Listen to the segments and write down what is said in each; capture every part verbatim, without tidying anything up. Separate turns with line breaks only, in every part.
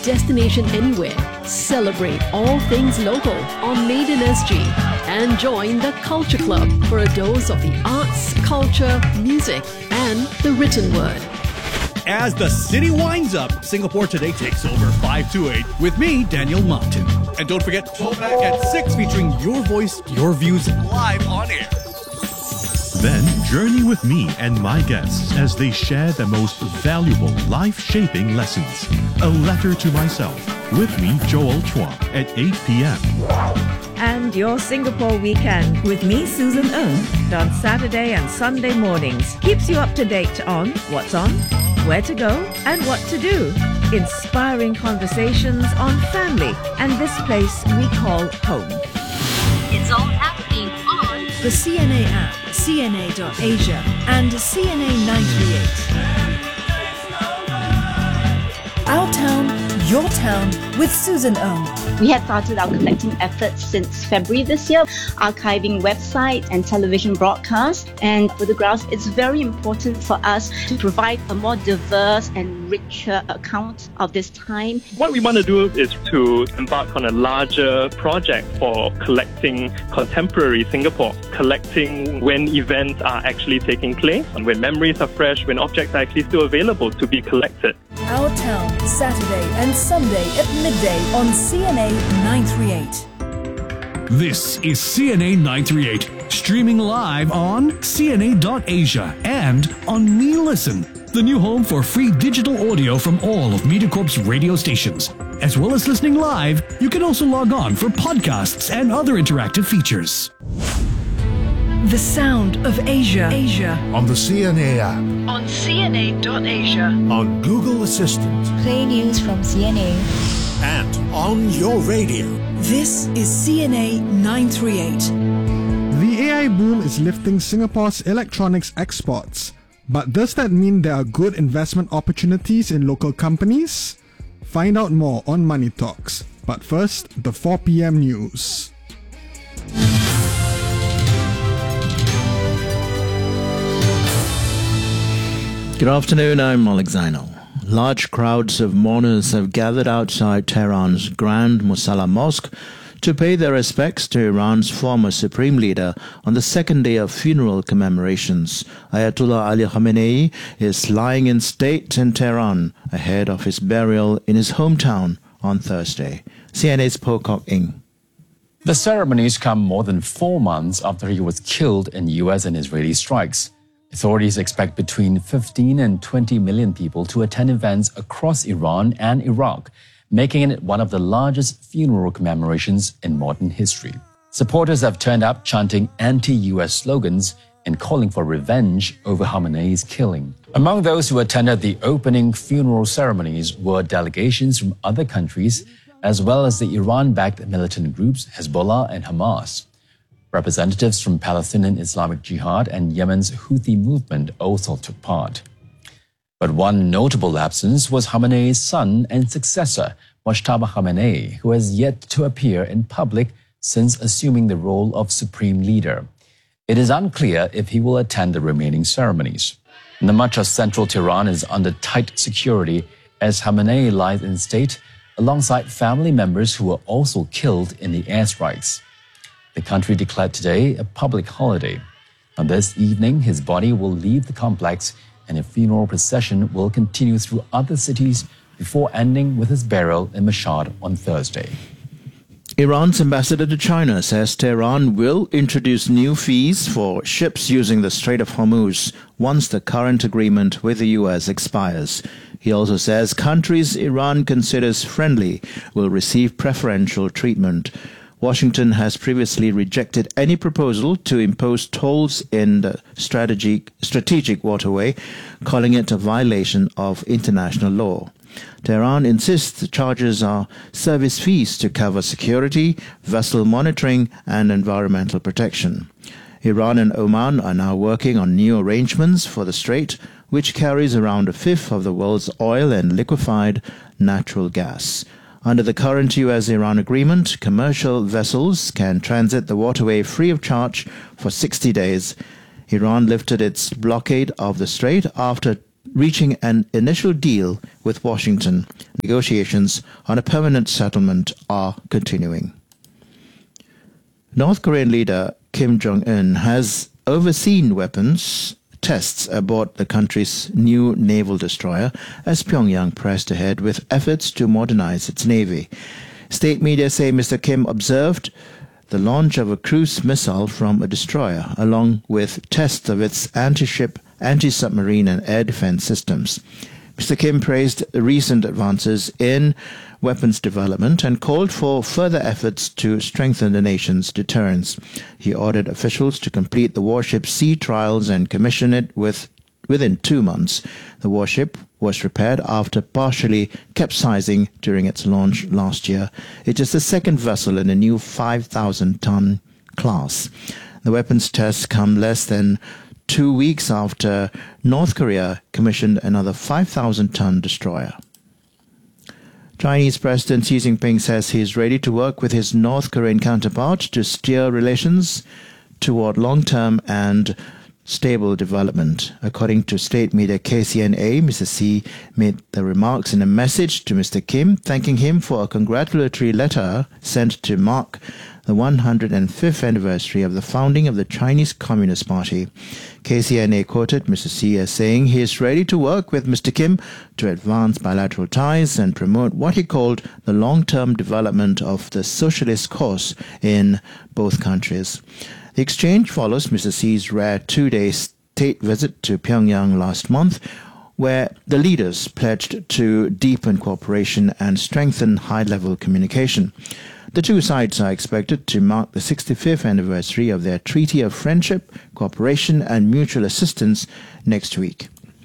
Destination anywhere. Celebrate all things local on Made in S G and join the Culture Club for a dose of the arts, culture, music and the written word.
As the city winds up, Singapore Today takes over five to eight with me, Daniel Martin. And don't forget, Throwback at six featuring your voice, your views live on air.
Then journey with me and my guests as they share the most valuable life-shaping lessons. A Letter to Myself with me, Joel Chua, at eight p.m.
And your Singapore weekend with me, Susan Ng, on Saturday and Sunday mornings. Keeps you up to date on what's on, where to go, and what to do. Inspiring conversations on family and this place we call home.
It's all happening on
the C N A app, C N A dot Asia, and C N A nine three eight. Our town, your town, with Susan Ng.
We have started our collecting efforts since February this year, archiving website and television broadcasts and photographs. It's very important for us to provide a more diverse and richer account of this time.
What we want to do is to embark on a larger project for collecting contemporary Singapore, collecting when events are actually taking place, and when memories are fresh, when objects are actually still available to be collected.
Our Town, Saturday and Sunday at midday on C N A nine three eight.
This is C N A nine three eight, streaming live on C N A dot Asia and on Me Listen, the new home for free digital audio from all of MediaCorp's radio stations. As well as listening live, you can also log on for podcasts and other interactive features.
The sound of Asia. Asia.
On the C N A app.
On C N A dot Asia.
On Google Assistant.
Play news from C N A.
And on your radio.
This is C N A nine three eight.
The A I boom is lifting Singapore's electronics exports. But does that mean there are good investment opportunities in local companies? Find out more on Money Talks. But first, the four p.m. news.
Good afternoon, I'm Malik Zainal. Large crowds of mourners have gathered outside Tehran's Grand Musalla Mosque to pay their respects to Iran's former supreme leader on the second day of funeral commemorations. Ayatollah Ali Khamenei is lying in state in Tehran ahead of his burial in his hometown on Thursday. C N A's Pocock Ng.
The ceremonies come more than four months after he was killed in U S and Israeli strikes. Authorities expect between fifteen and twenty million people to attend events across Iran and Iraq, making it one of the largest funeral commemorations in modern history. Supporters have turned up chanting anti-U S slogans and calling for revenge over Khamenei's killing. Among those who attended the opening funeral ceremonies were delegations from other countries, as well as the Iran-backed militant groups Hezbollah and Hamas. Representatives from Palestinian Islamic Jihad and Yemen's Houthi movement also took part. But one notable absence was Khamenei's son and successor, Mojtaba Khamenei, who has yet to appear in public since assuming the role of supreme leader. It is unclear if he will attend the remaining ceremonies. And much of central Tehran is under tight security as Khamenei lies in state alongside family members who were also killed in the airstrikes. The country declared today a public holiday. On this evening, his body will leave the complex and a funeral procession will continue through other cities before ending with his burial in Mashhad on Thursday.
Iran's ambassador to China says Tehran will introduce new fees for ships using the Strait of Hormuz once the current agreement with the U S expires. He also says countries Iran considers friendly will receive preferential treatment. Washington has previously rejected any proposal to impose tolls in the strategic, strategic waterway, calling it a violation of international law. Tehran insists the charges are service fees to cover security, vessel monitoring, and environmental protection. Iran and Oman are now working on new arrangements for the strait, which carries around a fifth of the world's oil and liquefied natural gas. Under the current U S-Iran agreement, commercial vessels can transit the waterway free of charge for sixty days. Iran lifted its blockade of the strait after reaching an initial deal with Washington. Negotiations on a permanent settlement are continuing. North Korean leader Kim Jong-un has overseen weapons tests aboard the country's new naval destroyer as Pyongyang pressed ahead with efforts to modernize its navy. State media say Mister Kim observed the launch of a cruise missile from a destroyer, along with tests of its anti-ship, anti-submarine and air defense systems. Mister Kim praised recent advances in weapons development and called for further efforts to strengthen the nation's deterrence. He ordered officials to complete the warship's sea trials and commission it with, within two months. The warship was repaired after partially capsizing during its launch last year. It is the second vessel in a new five thousand ton class. The weapons tests come less than two weeks after North Korea commissioned another five thousand ton destroyer. Chinese President Xi Jinping says he is ready to work with his North Korean counterpart to steer relations toward long-term and stable development. According to state media K C N A, Mister Xi made the remarks in a message to Mister Kim, thanking him for a congratulatory letter sent to mark the one hundred fifth anniversary of the founding of the Chinese Communist Party. K C N A quoted Mister Xi as saying he is ready to work with Mister Kim to advance bilateral ties and promote what he called the long-term development of the socialist course in both countries. The exchange follows Mister Xi's rare two-day state visit to Pyongyang last month, where the leaders pledged to deepen cooperation and strengthen high-level communication. The two sides are expected to mark the sixty-fifth anniversary of their Treaty of Friendship, Cooperation and Mutual Assistance next week.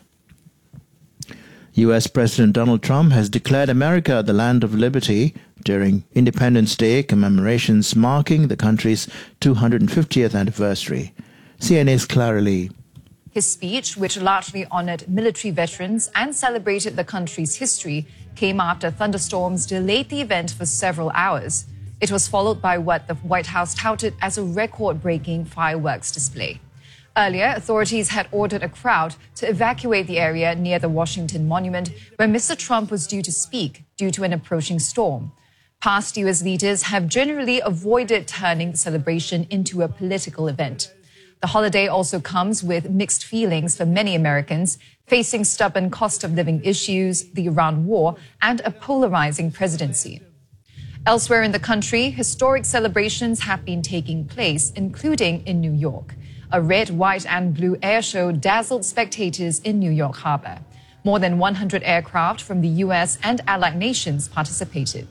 U S President Donald Trump has declared America the land of liberty during Independence Day commemorations marking the country's two hundred fiftieth anniversary. C N A's Clara Lee.
His speech, which largely honored military veterans and celebrated the country's history, came after thunderstorms delayed the event for several hours. It was followed by what the White House touted as a record-breaking fireworks display. Earlier, authorities had ordered a crowd to evacuate the area near the Washington Monument where Mister Trump was due to speak due to an approaching storm. Past U S leaders have generally avoided turning the celebration into a political event. The holiday also comes with mixed feelings for many Americans, facing stubborn cost of living issues, the Iran war, and a polarizing presidency. Elsewhere in the country, historic celebrations have been taking place, including in New York. A red, white, and blue air show dazzled spectators in New York Harbor. More than one hundred aircraft from the U S and allied nations participated.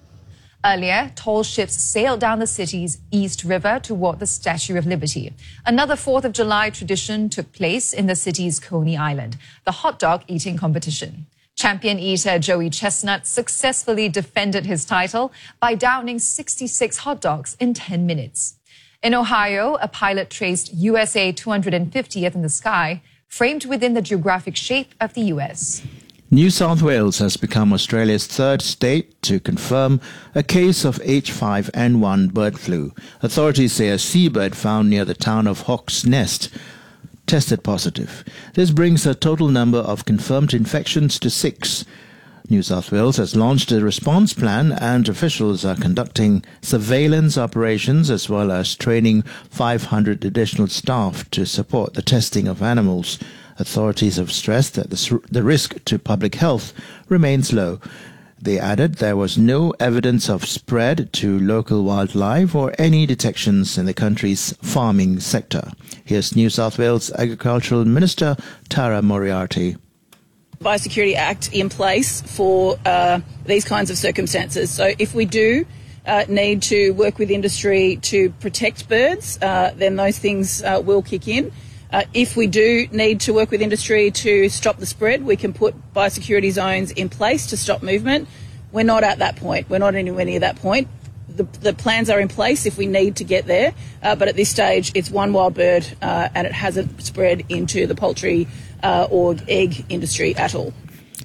Earlier, tall ships sailed down the city's East River toward the Statue of Liberty. Another fourth of July tradition took place in the city's Coney Island, the hot dog eating competition. Champion eater Joey Chestnut successfully defended his title by downing sixty-six hot dogs in ten minutes. In Ohio, a pilot traced U S A two hundred fiftieth in the sky, framed within the geographic shape of the U S.
New South Wales has become Australia's third state to confirm a case of H five N one bird flu. Authorities say a seabird found near the town of Hawk's Nest tested positive. This brings the total number of confirmed infections to six. New South Wales has launched a response plan and officials are conducting surveillance operations as well as training five hundred additional staff to support the testing of animals. Authorities have stressed that the, the risk to public health remains low. They added there was no evidence of spread to local wildlife or any detections in the country's farming sector. Here's New South Wales Agricultural Minister Tara Moriarty.
Biosecurity Act in place for uh, these kinds of circumstances. So if we do uh, need to work with industry to protect birds, uh, then those things uh, will kick in. Uh, if we do need to work with industry to stop the spread, we can put biosecurity zones in place to stop movement. We're not at that point. We're not anywhere near that point. The, the plans are in place if we need to get there, uh, but at this stage it's one wild bird uh, and it hasn't spread into the poultry uh, or egg industry at all.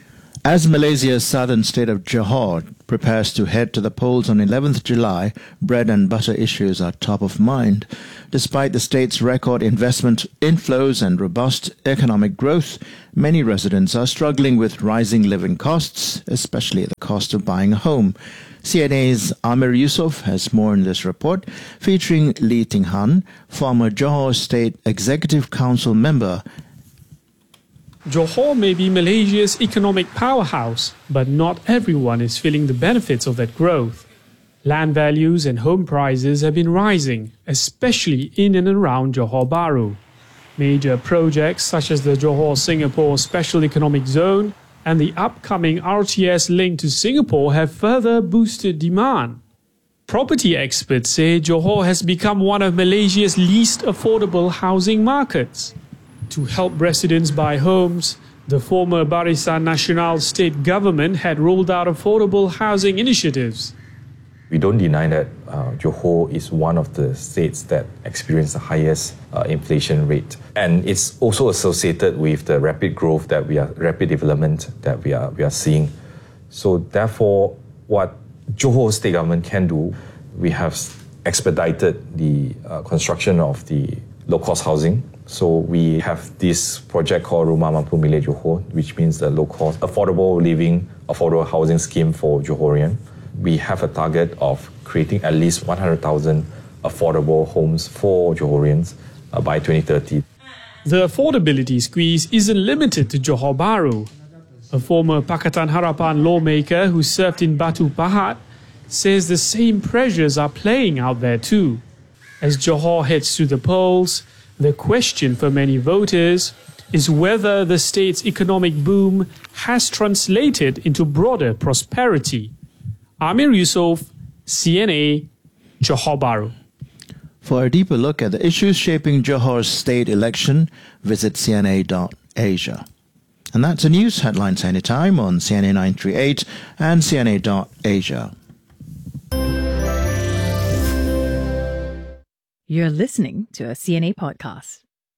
As Malaysia's southern state of Johor prepares to head to the polls on eleventh of July, bread and butter issues are top of mind. Despite the state's record investment inflows and robust economic growth, many residents are struggling with rising living costs, especially the cost of buying a home. C N A's Amir Yusof has more in this report, featuring Lee Ting Han, former Johor State Executive Council member.
Johor may be Malaysia's economic powerhouse, but not everyone is feeling the benefits of that growth. Land values and home prices have been rising, especially in and around Johor Bahru. Major projects such as the Johor-Singapore Special Economic Zone and the upcoming R T S link to Singapore have further boosted demand. Property experts say Johor has become one of Malaysia's least affordable housing markets. To help residents buy homes, the former Barisan Nasional state government had rolled out affordable housing initiatives.
We don't deny that uh, Johor is one of the states that experience the highest uh, inflation rate, and it's also associated with the rapid growth that we are, rapid development that we are we are seeing. So therefore, what Johor state government can do, we have expedited the uh, construction of the low-cost housing. So we have this project called Rumah Mampu Milik Johor, which means the low-cost, affordable living, affordable housing scheme for Johorian. We have a target of creating at least one hundred thousand affordable homes for Johorians uh, by twenty thirty.
The affordability squeeze isn't limited to Johor Bahru. A former Pakatan Harapan lawmaker who served in Batu Pahat says the same pressures are playing out there too. As Johor heads to the polls, the question for many voters is whether the state's economic boom has translated into broader prosperity. Amir Yusof, C N A, Johor Bahru.
For a deeper look at the issues shaping Johor's state election, visit C N A dot Asia. And that's the news headlines anytime on C N A nine thirty-eight and C N A dot Asia.
You're listening to a C N A podcast.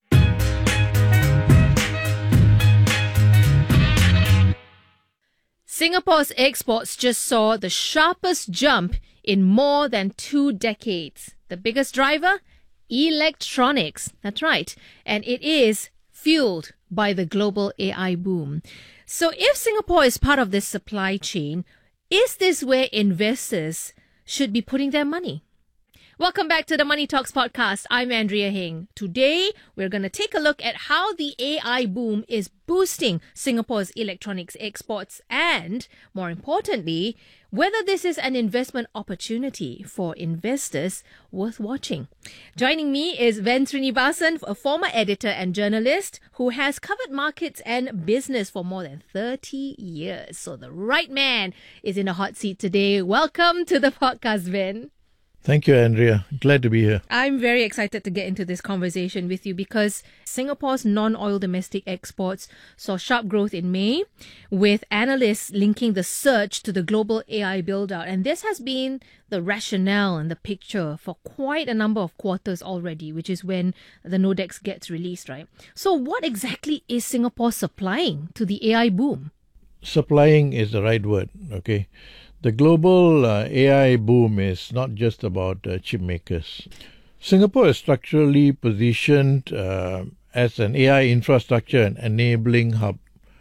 Singapore's exports just saw the sharpest jump in more than two decades. The biggest driver? Electronics. That's right. And it is fueled by the global A I boom. So if Singapore is part of this supply chain, is this where investors should be putting their money? Welcome back to the Money Talks podcast. I'm Andrea Heng. Today, we're going to take a look at how the A I boom is boosting Singapore's electronics exports and, more importantly, whether this is an investment opportunity for investors worth watching. Joining me is Ven Srinivasan, a former editor and journalist who has covered markets and business for more than thirty years. So the right man is in a hot seat today. Welcome to the podcast, Ven.
Thank you, Andrea. Glad to be here.
I'm very excited to get into this conversation with you because Singapore's non-oil domestic exports saw sharp growth in May, with analysts linking the surge to the global A I build-out. And this has been the rationale and the picture for quite a number of quarters already, which is when the Nodex gets released, right? So what exactly is Singapore supplying to the A I boom?
Supplying is the right word, okay? The global uh, A I boom is not just about uh, chip makers. Singapore is structurally positioned uh, as an A I infrastructure and enabling hub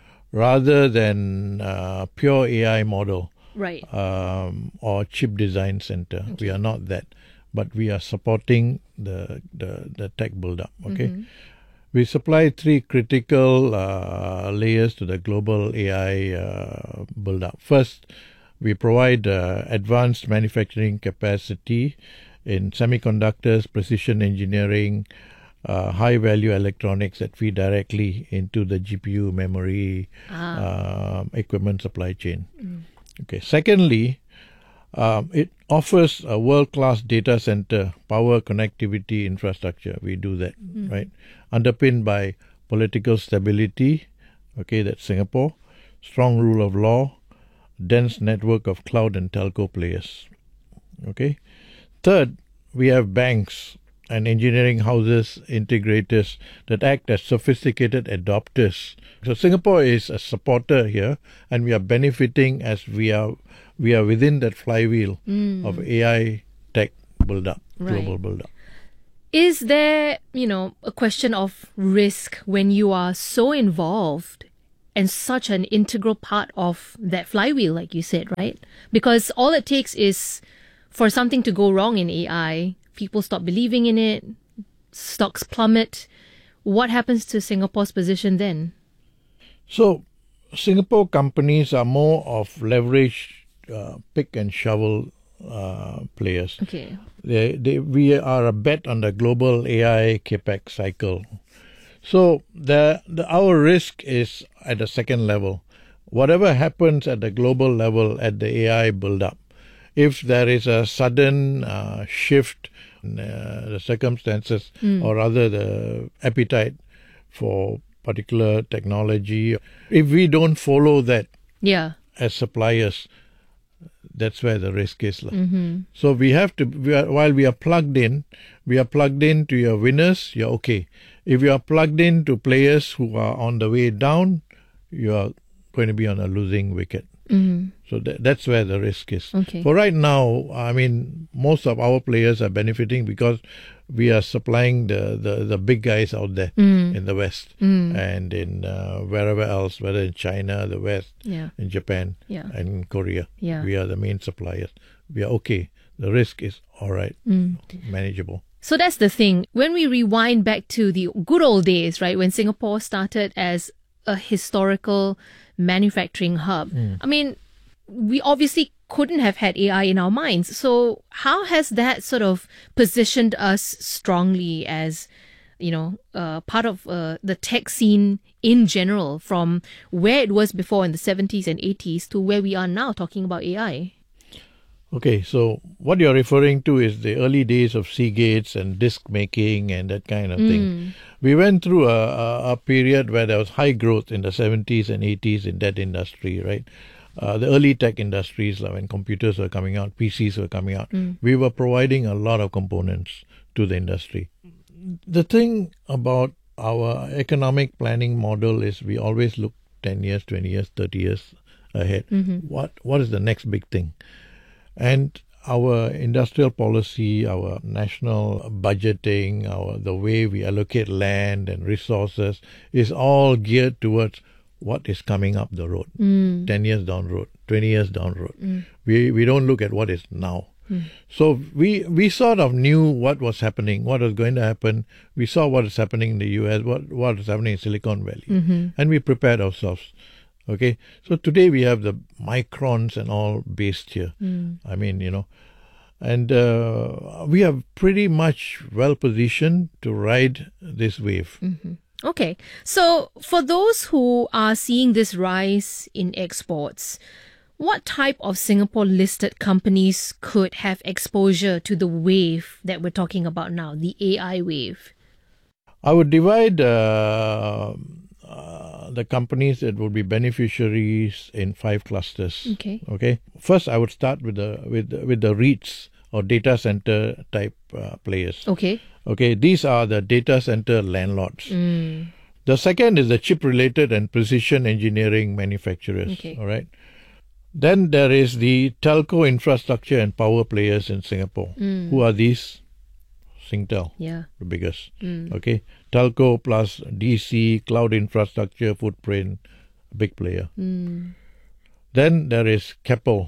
rather than uh, pure A I model,
right?
Um, or chip design center. Okay. We are not that, but we are supporting the the, the tech build-up, okay? Mm-hmm. We supply three critical uh, layers to the global A I uh, build-up. First, we provide uh, advanced manufacturing capacity in semiconductors, precision engineering, uh, high-value electronics that feed directly into the G P U, memory, ah. uh, equipment supply chain. Mm. Okay. Secondly, um, it offers a world-class data center power connectivity infrastructure. We do that, mm. right? Underpinned by political stability. Okay, that's Singapore. Strong rule of law. Dense network of cloud and telco players. Okay. Third, we have banks and engineering houses, integrators that act as sophisticated adopters. So Singapore is a supporter here, and we are benefiting as we are we are within that flywheel
Mm.
of A I tech build-up,
Right.
global build-up.
Is there, you know, a question of risk when you are so involved and such an integral part of that flywheel, like you said, right? Because all it takes is for something to go wrong in A I, people stop believing in it, stocks plummet. What happens to Singapore's position then?
So Singapore companies are more of leverage, uh, pick and shovel uh, players.
Okay.
They, they, we are a bet on the global A I capex cycle. So the, the our risk is at the second level. Whatever happens at the global level at the A I build-up, if there is a sudden uh, shift in uh, the circumstances,
Mm.
or rather the appetite for particular technology, if we don't follow that
Yeah.
as suppliers, that's where the risk is. lah.
Mhm.
So we have to, we are, while we are plugged in, we are plugged in to your winners, you're okay. If you are plugged in to players who are on the way down, you are going to be on a losing wicket.
Mhm.
So that, that's where the risk is.
Okay.
For right now, I mean, most of our players are benefiting because we are supplying the, the, the big guys out there
Mm.
in the West
Mm.
and in uh, wherever else, whether in China, the West,
Yeah.
in Japan,
Yeah.
and Korea.
Yeah.
We are the main suppliers. We are okay. The risk is all right,
Mm.
manageable.
So that's the thing. When we rewind back to the good old days, right, when Singapore started as a historical manufacturing hub,
Mm.
I mean, we obviously couldn't have had A I in our minds. So how has that sort of positioned us strongly as, you know, uh, part of uh, the tech scene in general, from where it was before in the seventies and eighties to where we are now talking about A I?
Okay, so what you're referring to is the early days of Seagates and disk making and that kind of
Mm.
thing. We went through a, a, a period where there was high growth in the seventies and eighties in that industry, right? Uh, the early tech industries, like when computers were coming out, P Cs were coming out,
Mm.
we were providing a lot of components to the industry. The thing about our economic planning model is we always look ten years, twenty years, thirty years ahead.
Mhm.
What What is the next big thing? And our industrial policy, our national budgeting, our the way we allocate land and resources is all geared towards what is coming up the road,
Mm.
ten years down the road, twenty years down the road.
Mm.
We we don't look at what is now.
Mm.
So we we sort of knew what was happening, what was going to happen. We saw what is happening in the U S, what what is happening in Silicon Valley,
Mhm.
and we prepared ourselves. Okay, so today we have the microns and all based here.
Mm.
I mean, you know, and uh, we are pretty much well positioned to ride this wave.
Mhm. Okay. So for those who are seeing this rise in exports, what type of Singapore listed companies could have exposure to the wave that we're talking about now, the A I wave?
I would divide uh, uh, the companies that would be beneficiaries in five clusters.
Okay.
Okay. First, I would start with the with with the REITs or data center type uh, players.
Okay.
Okay. These are the data center landlords.
Mm.
The second is the chip-related and precision engineering manufacturers.
Okay.
All right. Then there is the telco infrastructure and power players in Singapore.
Mm.
Who are these? Singtel,
Yeah.
the biggest.
Mm.
Okay. Telco plus D C, cloud infrastructure footprint, big player.
Mm.
Then there is Keppel,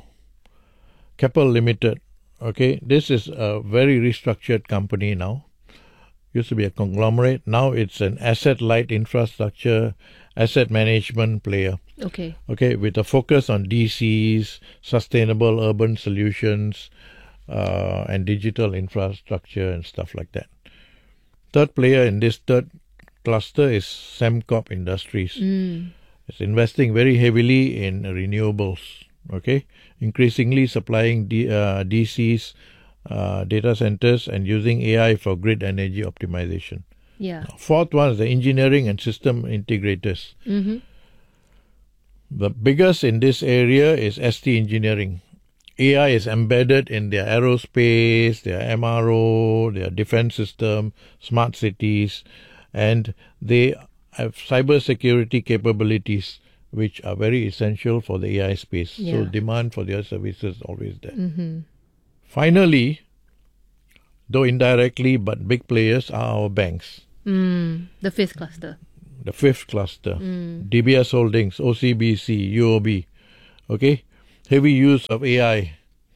Keppel Limited. Okay. This is a very restructured company now. Used to be a conglomerate. Now it's an asset-light infrastructure, asset management player.
Okay.
Okay, with a focus on D Cs, sustainable urban solutions, uh, and digital infrastructure and stuff like that. Third player in this third cluster is Sembcorp Industries.
Mm.
It's investing very heavily in renewables. Okay, increasingly supplying D, uh, D Cs, uh, data centers, and using A I for grid energy optimization.
Yeah.
Fourth one is the engineering and system integrators.
Mm-hmm.
The biggest in this area is S T Engineering. A I is embedded in their aerospace, their M R O, their defense system, smart cities, and they have cybersecurity capabilities which are very essential for the A I space.
Yeah.
So demand for their services is always there.
Mm-hmm.
Finally, though indirectly, but big players are our banks.
Mm, the fifth cluster.
The fifth cluster.
Mm.
D B S Holdings, O C B C, U O B. Okay? Heavy use of A I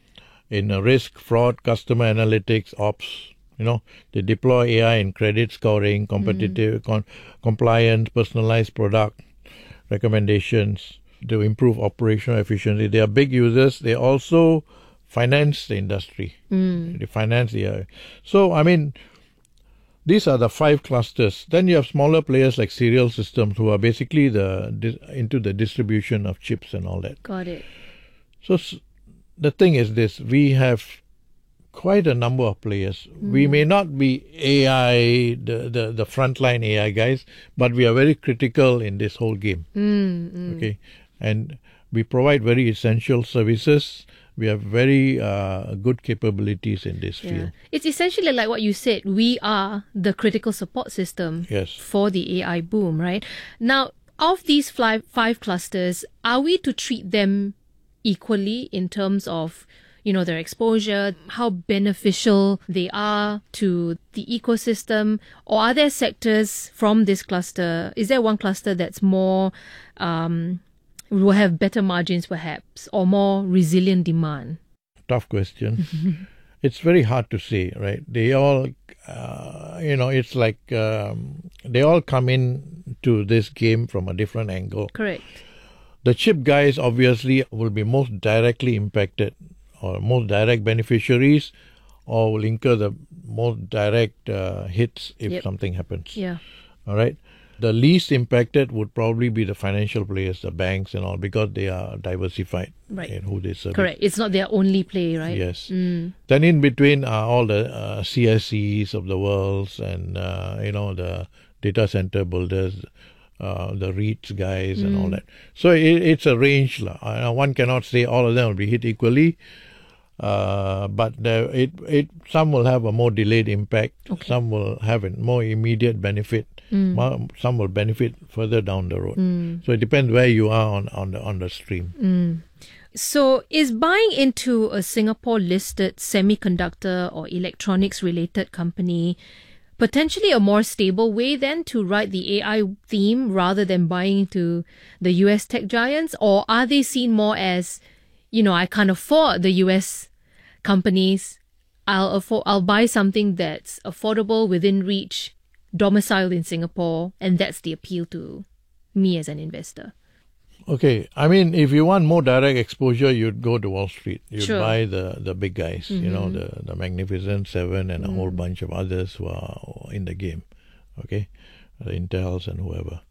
in uh, risk, fraud, customer analytics, ops. You know, they deploy A I in credit scoring, competitive, mm. con- compliance, personalized product recommendations to improve operational efficiency. They are big users. They also finance the industry.
Mm.
They finance the A I. So, I mean, these are the five clusters. Then you have smaller players like Serial Systems who are basically the into the distribution of chips and all that.
Got it.
So the thing is this, we have quite a number of players. Mm. We may not be A I, the, the, the frontline A I guys, but we are very critical in this whole game.
Mm, mm.
Okay, and we provide very essential services. We have very uh, good capabilities in this
Yeah.
field.
It's essentially like what you said. We are the critical support system
Yes.
for the A I boom, right? Now, of these five, five clusters, are we to treat them equally in terms of, you know, their exposure, how beneficial they are to the ecosystem? Or are there sectors from this cluster? Is there one cluster that's more, um, will have better margins perhaps, or more resilient demand?
Tough question. It's very hard to say, right? They all, uh, you know, it's like um, they all come in to this game from a different angle.
Correct.
The chip guys obviously will be most directly impacted, or most direct beneficiaries, or will incur the most direct uh, hits if
Yep.
something happens.
Yeah.
All right. The least impacted would probably be the financial players, the banks and all, because they are diversified
Right.
in who they serve.
Correct. It's not their only play, right?
Yes.
Mm.
Then in between are all the uh, C S Es of the world and, uh, you know, the data center builders, uh, the REITs guys and all
Mm.
that. So it, it's a range. Uh, one cannot say all of them will be hit equally. Uh, but there, it it some will have a more delayed impact.
Okay.
Some will have a more immediate benefit.
Mm.
Mo- Some will benefit further down the road.
Mm.
So it depends where you are on, on the on the stream.
Mm. So is buying into a Singapore-listed semiconductor or electronics-related company potentially a more stable way then to ride the A I theme rather than buying into the U S tech giants? Or are they seen more as, you know, I can't afford the U S companies, I'll afford, I'll buy something that's affordable, within reach, domiciled in Singapore, and that's the appeal to me as an investor?
Okay, I mean, if you want more direct exposure, you'd go to Wall Street. You'd
Sure.
buy the, the big guys, you know,
Mhm.
the, the Magnificent Seven and a
Mm.
whole bunch of others who are in the game, okay, the Intels and whoever.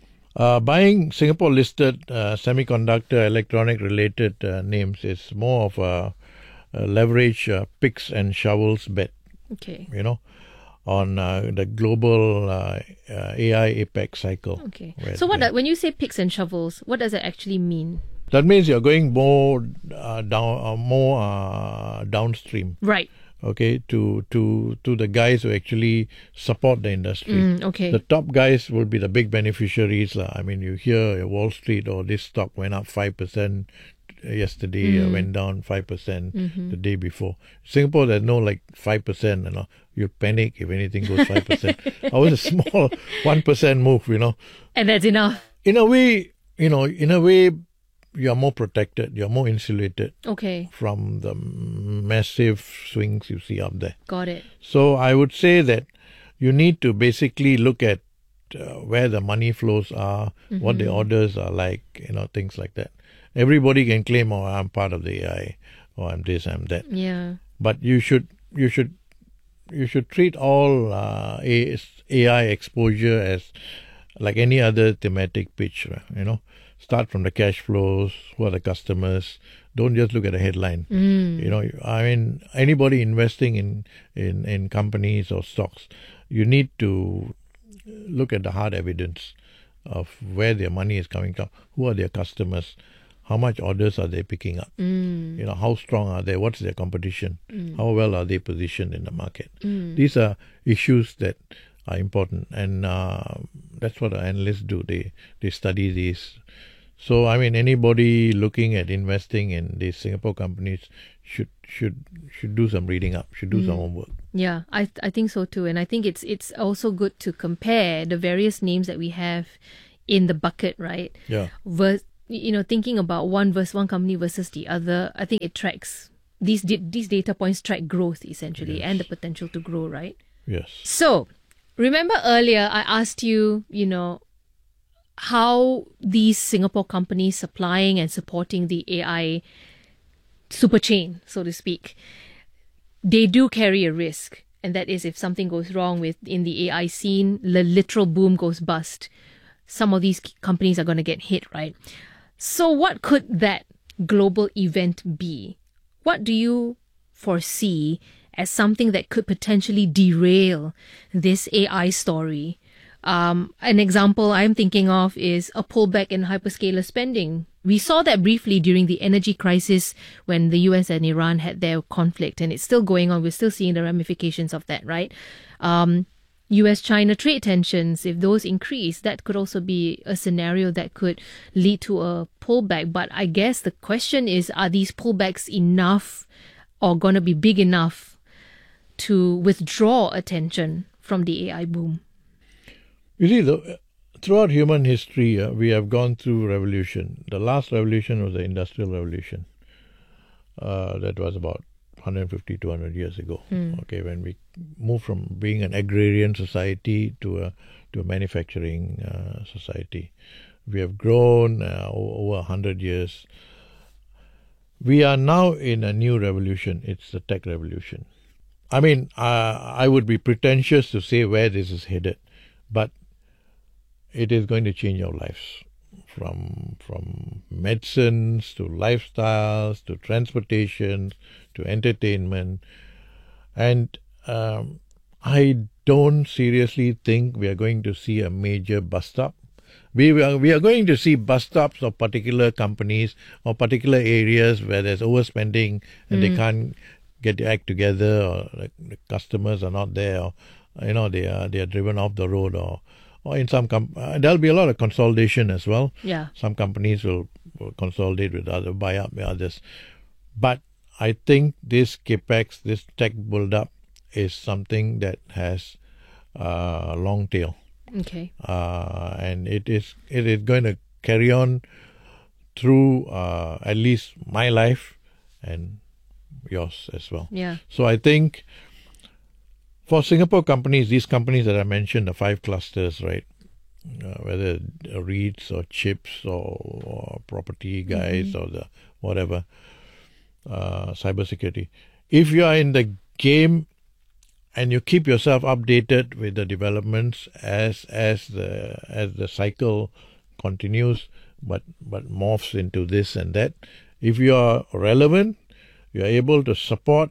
Uh, buying Singapore-listed uh, semiconductor, electronic-related uh, names is more of a, a leverage uh, picks and shovels bet,
Okay.
you know, on uh, the global uh, uh, A I apex cycle.
Okay.
where-
So what, when you say picks and shovels, what does that actually mean?
That means you're going more uh, down, uh, more uh, downstream.
Right.
Okay, to to to the guys who actually support the industry.
Mm, okay.
The top guys will be the big beneficiaries, lah. I mean, you hear Wall Street, or this stock went up five percent yesterday,
Mm.
uh, went down five percent
Mhm.
the day before. Singapore, there's no like five percent. You know, you panic if anything goes five percent. Ours is a small one percent move. You know,
And that's enough.
in a way, you know, in a way, you are more protected, you are more insulated
Okay.
from the massive swings you see up there.
Got it.
So I would say that you need to basically look at uh, where the money flows are, what the
Mhm.
orders are like, you know, things like that. Everybody can claim, oh, I'm part of the A I, or I'm this, I'm that.
Yeah.
But you should, you should, you should treat all uh, A I exposure as like any other thematic pitch, you know. Start from the cash flows, who are the customers. Don't just look at the headline.
Mm.
You know, I mean, anybody investing in, in, in companies or stocks, you need to look at the hard evidence of where their money is coming from, who are their customers, How much orders are they picking up?
Mm.
You know, how strong are they? What's their competition?
Mm.
How well are they positioned in the market?
Mm.
These are issues that are important, and uh, that's what the analysts do. They they study these. So, I mean, anybody looking at investing in these Singapore companies should should should do some reading up, should do
Mm.
some homework.
Yeah, I I think so too, and I think it's it's also good to compare the various names that we have in the bucket, right?
Yeah.
Vers- you know, thinking about one versus one company versus the other, I think it tracks these di- these data points track growth essentially,
Yes.
and the potential to grow, right?
Yes.
So, remember earlier I asked you, you know, how these Singapore companies supplying and supporting the A I super chain, so to speak, they do carry a risk. And that is if something goes wrong with in the A I scene, the literal boom goes bust. Some of these companies are going to get hit, right? So what could that global event be? What do you foresee as something that could potentially derail this A I story? Um, an example I'm thinking of is a pullback in hyperscaler spending. We saw that briefly during the energy crisis when the U S and Iran had their conflict, and it's still going on. We're still seeing the ramifications of that, right? Um, U S China trade tensions, if those increase, that could also be a scenario that could lead to a pullback. But I guess the question is, are these pullbacks enough or going to be big enough to withdraw attention from the A I boom?
You see, the, throughout human history, uh, we have gone through revolution. The last revolution was the Industrial Revolution. Uh, that was about one hundred fifty, two hundred years ago.
Mm.
Okay, when we moved from being an agrarian society to a to a manufacturing uh, society, we have grown uh, over one hundred years. We are now in a new revolution. It's the tech revolution. I mean, uh, I would be pretentious to say where this is headed, but it is going to change our lives, from from medicines to lifestyles to transportation to entertainment. And um, I don't seriously think we are going to see a major bust up. We are, we are going to see bust ups of particular companies or particular areas where there's overspending and mm. they can't get the act together, or like, the customers are not there, or you know they are they are driven off the road, or or in some com- uh, there'll be a lot of consolidation as well.
Yeah.
Some companies will, will consolidate with other, buy up with others. But I think this capex, this tech build up, is something that has a uh, long tail.
Okay.
Uh, and it is it is going to carry on through uh, at least my life and yours as well.
Yeah.
So I think for Singapore companies, these companies that I mentioned, the five clusters, right? Uh, whether REITs or chips or, or property guys mm-hmm. or the whatever, uh, cybersecurity. If you are in the game and you keep yourself updated with the developments as as the as the cycle continues, but but morphs into this and that, if you are relevant, you are able to support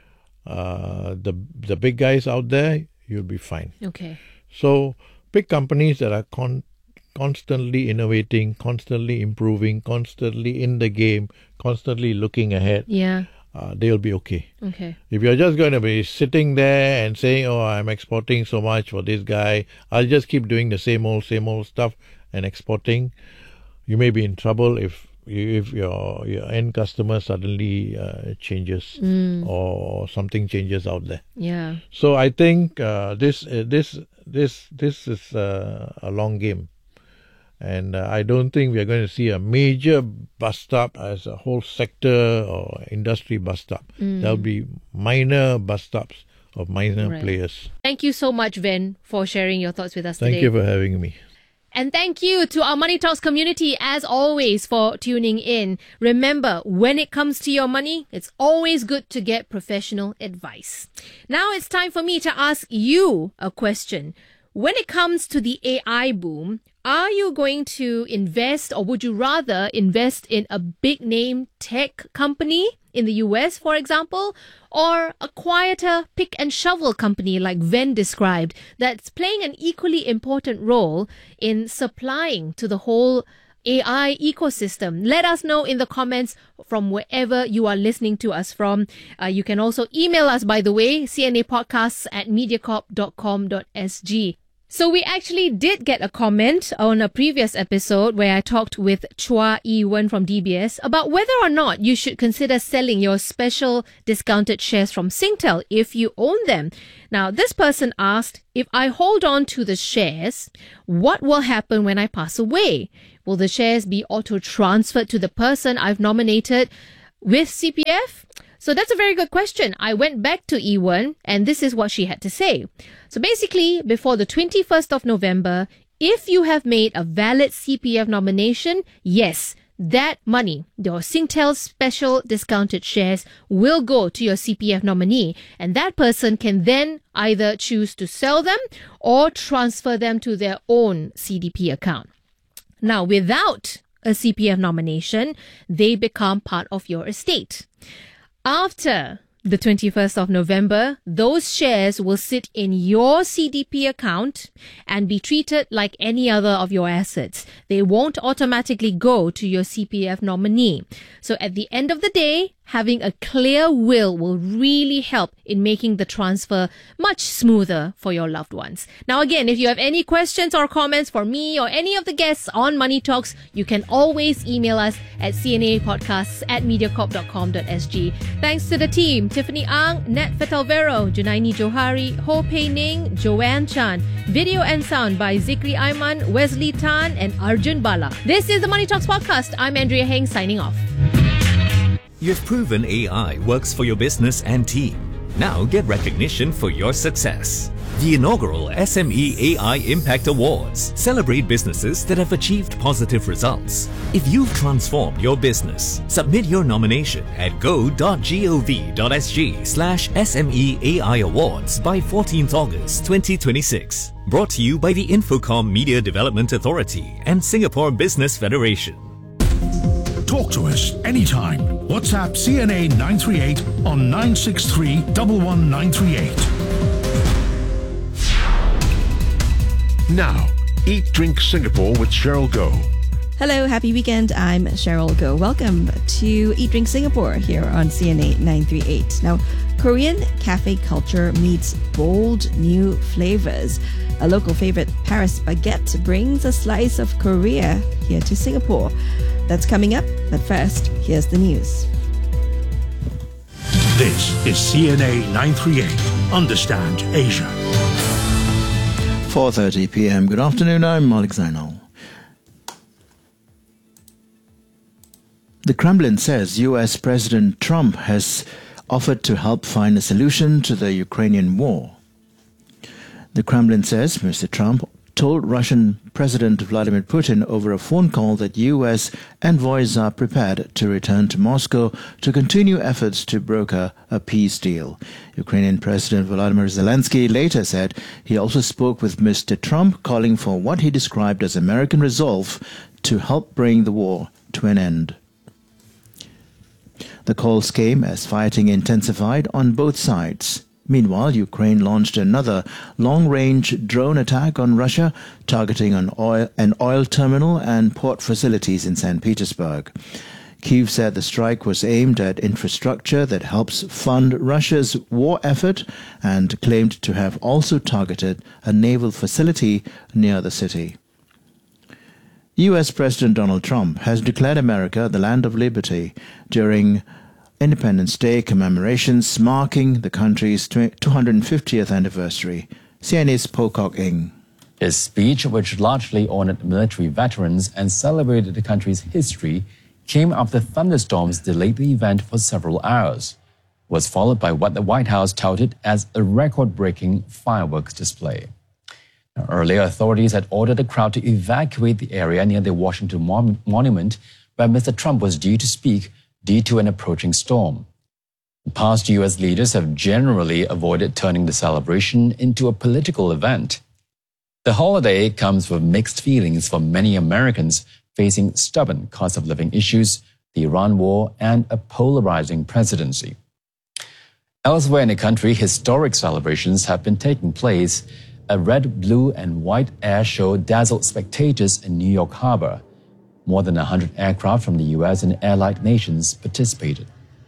uh, the the big guys out there, you'll be fine.
Okay.
So pick companies that are con- constantly innovating, constantly improving, constantly in the game, constantly looking ahead.
Yeah.
Uh, they'll be okay.
Okay.
If you're just going to be sitting there and saying, oh, I'm exporting so much for this guy, I'll just keep doing the same old, same old stuff and exporting, you may be in trouble if if your your end customer suddenly uh, changes
mm.
or something changes out there.
Yeah.
So I think uh, this uh, this this this is uh, a long game. And uh, I don't think we are going to see a major bust up as a whole sector or industry bust up.
Mm.
There'll be minor bust ups of minor
right.
players.
Thank you so much, Ven, for sharing your thoughts with us
Thank
today.
you for having me.
And thank you to our Money Talks community, as always, for tuning in. Remember, when it comes to your money, it's always good to get professional advice. Now it's time for me to ask you a question. When it comes to the A I boom, are you going to invest, or would you rather invest in a big name tech company in the U S, for example, or a quieter pick and shovel company like Ven described that's playing an equally important role in supplying to the whole A I ecosystem? Let us know in the comments from wherever you are listening to us from. Uh, you can also email us, by the way, c n a podcasts at mediacorp dot com dot s g. So we actually did get a comment on a previous episode where I talked with Chua Yi-wen from D B S about whether or not you should consider selling your special discounted shares from Singtel if you own them. Now, this person asked, if I hold on to the shares, what will happen when I pass away? Will the shares be auto-transferred to the person I've nominated with C P F? So that's a very good question. I went back to Yi-wen and this is what she had to say. So basically, before the twenty-first of November, if you have made a valid C P F nomination, yes, that money, your Singtel special discounted shares, will go to your C P F nominee, and that person can then either choose to sell them or transfer them to their own C D P account. Now, without a C P F nomination, they become part of your estate. After the twenty-first of November, those shares will sit in your C D P account and be treated like any other of your assets. They won't automatically go to your C P F nominee. So at the end of the day, having a clear will will really help in making the transfer much smoother for your loved ones. Now again, if you have any questions or comments for me or any of the guests on Money Talks, you can always email us at c n a podcasts at mediacorp dot com dot s g. Thanks to the team, Tiffany Ang, Nat Fetalvero, Junaini Johari, Ho Pei Ning, Joanne Chan. Video and sound by Zikri Aiman, Wesley Tan, and Arjun Bala. This is the Money Talks podcast. I'm Andrea Heng signing off.
You've proven A I works for your business and team. Now get recognition for your success. The inaugural S M E A I Impact Awards celebrate businesses that have achieved positive results. If you've transformed your business, submit your nomination at go dot gov dot s g slash S M E A I Awards by fourteenth August twenty twenty-six. Brought to you by the Infocom Media Development Authority and Singapore Business Federation.
Talk to us anytime. WhatsApp C N A nine three eight on nine six three, one one nine three eight. Now, Eat Drink Singapore with Cheryl Goh.
Hello, happy weekend. I'm Cheryl Goh. Welcome to Eat Drink Singapore here on C N A nine three eight. Now, Korean cafe culture meets bold new flavors. A local favorite, Paris Baguette, brings a slice of Korea here to Singapore. That's coming up, but first, here's the news.
This is C N A nine three eight. Understand Asia.
four thirty p m. Good afternoon, I'm Malik Zainal. The Kremlin says U S President Trump has offered to help find a solution to the Ukrainian war. The Kremlin says Mister Trump told Russian President Vladimir Putin over a phone call that U S envoys are prepared to return to Moscow to continue efforts to broker a peace deal. Ukrainian President Volodymyr Zelensky later said he also spoke with Mister Trump, calling for what he described as American resolve to help bring the war to an end. The calls came as fighting intensified on both sides. Meanwhile, Ukraine launched another long-range drone attack on Russia, targeting an oil, an oil terminal and port facilities in Saint Petersburg. Kyiv said the strike was aimed at infrastructure that helps fund Russia's war effort and claimed to have also targeted a naval facility near the city. U S President Donald Trump has declared America the land of liberty during Independence Day commemorations marking the country's two hundred fiftieth anniversary. C N A's Pocock Ing.
His speech, which largely honored military veterans and celebrated the country's history, came after thunderstorms delayed the event for several hours. It was followed by what the White House touted as a record-breaking fireworks display. Now, earlier, authorities had ordered the crowd to evacuate the area near the Washington Mon- Monument, where Mister Trump was due to speak due to an approaching storm. Past U S leaders have generally avoided turning the celebration into a political event. The holiday comes with mixed feelings for many Americans facing stubborn cost of living issues, the Iran war, and a polarizing presidency. Elsewhere in the country, historic celebrations have been taking place. A red, blue, and white air show dazzled spectators in New York Harbor. More than one hundred aircraft from the U S and allied nations participated.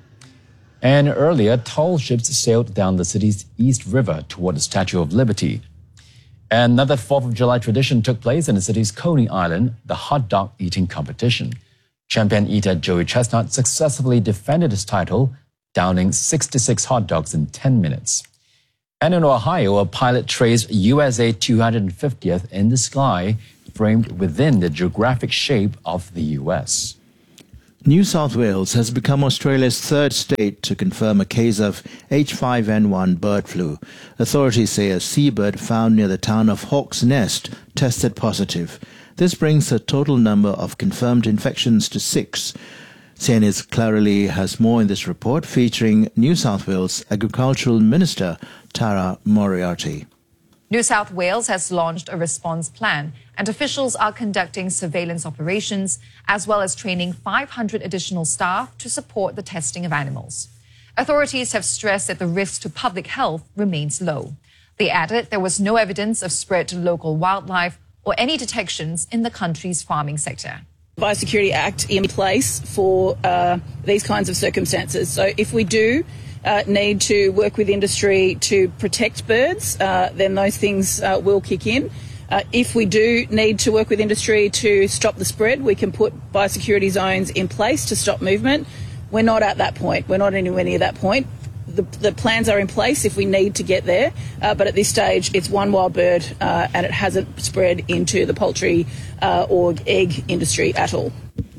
And earlier, tall ships sailed down the city's East River toward the Statue of Liberty. Another fourth of July tradition took place in the city's Coney Island, the hot dog eating competition. Champion eater Joey Chestnut successfully defended his title, downing sixty-six hot dogs in ten minutes. And in Ohio, a pilot traced U S A two hundred fiftieth in the sky, framed within the geographic shape of the U S.
New South Wales has become Australia's third state to confirm a case of H five N one bird flu. Authorities say a seabird found near the town of Hawk's Nest tested positive. This brings the total number of confirmed infections to six. C N A's Clara Lee has more in this report featuring New South Wales Agricultural Minister Tara Moriarty.
New South Wales has launched a response plan, and officials are conducting surveillance operations as well as training five hundred additional staff to support the testing of animals. Authorities have stressed that the risk to public health remains low. They added there was no evidence of spread to local wildlife or any detections in the country's farming sector.
Biosecurity Act in place for uh, these kinds of circumstances. So if we do Uh, need to work with industry to protect birds, uh, then those things uh, will kick in. Uh, if we do need to work with industry to stop the spread, we can put biosecurity zones in place to stop movement. We're not at that point. We're not anywhere near that point. The, the plans are in place if we need to get there, uh, but at this stage it's one wild bird uh, and it hasn't spread into the poultry uh, or egg industry at all.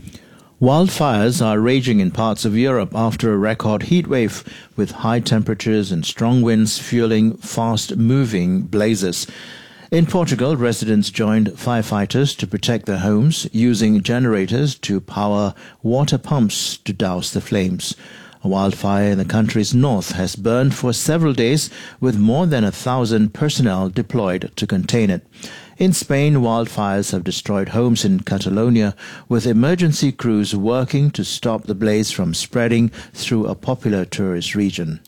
Wildfires are raging in parts of Europe after a record heatwave, with high temperatures and strong winds fueling fast-moving blazes. In Portugal, residents joined firefighters to protect their homes, using generators to power water pumps to douse the flames. A wildfire in the country's north has burned for several days, with more than a thousand personnel deployed to contain it. In Spain, wildfires have destroyed homes in Catalonia, with emergency crews working to stop the blaze from spreading through a popular tourist region.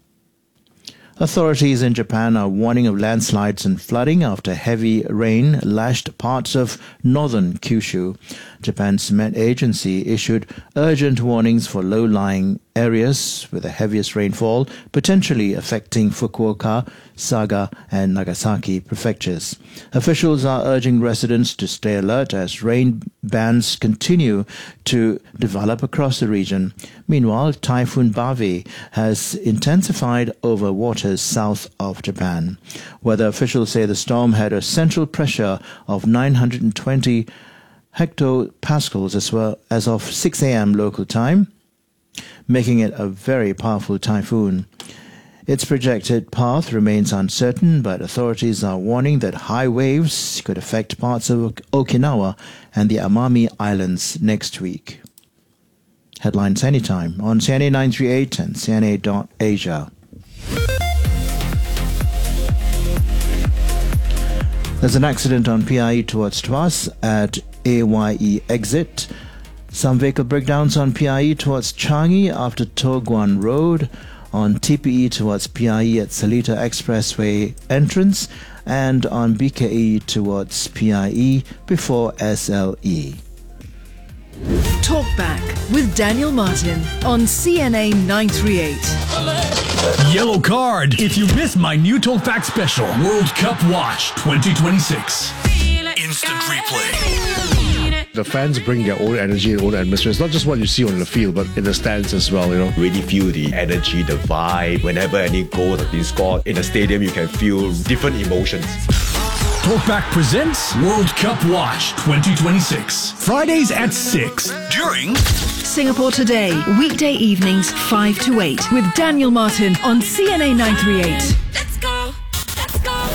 Authorities in Japan are warning of landslides and flooding after heavy rain lashed parts of northern Kyushu. Japan's Met Agency issued urgent warnings for low-lying areas with the heaviest rainfall, potentially affecting Fukuoka, Saga and Nagasaki prefectures. Officials are urging residents to stay alert as rain bands continue to develop across the region. Meanwhile, Typhoon Bave has intensified over waters south of Japan. Weather officials say the storm had a central pressure of nine hundred twenty hectopascals as well as of six a.m. local time, making it a very powerful typhoon. Its projected path remains uncertain, but authorities are warning that high waves could affect parts of Okinawa and the Amami Islands next week. Headlines anytime on C N A nine thirty-eight and C N A dot Asia. There's an accident on P I E towards Tuas at A Y E exit. Some vehicle breakdowns on P I E towards Changi after Toh Guan Road, on T P E towards P I E at Seletar Expressway entrance, and on B K E towards P I E before S L E.
Talk Back with Daniel Martin on C N A nine thirty-eight.
Yellow card if you missed my new Talkback special, World Cup Watch twenty twenty-six. Instant replay.
The fans bring their own energy and own atmosphere. It's not just what you see on the field, but in the stands as well, you know.
Really feel the energy, the vibe. Whenever any goal has been scored in a stadium, you can feel different emotions.
Talkback presents World Cup Watch twenty twenty-six. Fridays at six during
Singapore Today, weekday evenings five to eight with Daniel Martin on C N A nine thirty-eight.
Let's go. Let's go.